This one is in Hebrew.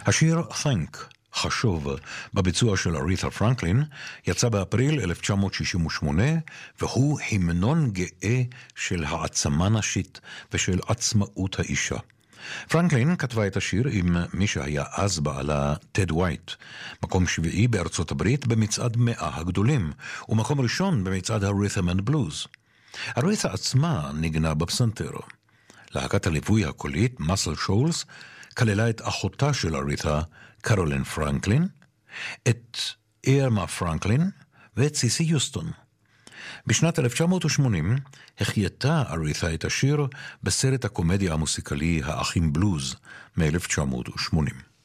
השיר Thank, חשוב, בביצוע של אריתה פרנקלין, יצא באפריל 1968, והוא המנון גאה של העצמה נשית ושל עצמאות האישה. פרנקלין כתבה את השיר עם מי שהיה אז בעלה טד ווייט, מקום שביעי בארצות הברית במצעד 100 הגדולים, ומקום ראשון במצעד ה-Rhythm and Blues. אריתה עצמה נגנה בפסנתר. להקת הליווי הקולית, מסל שולס, כללה את אחותה של אריתה, קרולין פרנקלין, את אירמה פרנקלין ואת סיסי יוסטון. בשנת 1980 החייתה אריתה את השיר בסרט הקומדיה המוסיקלי האחים בלוז מ-1980.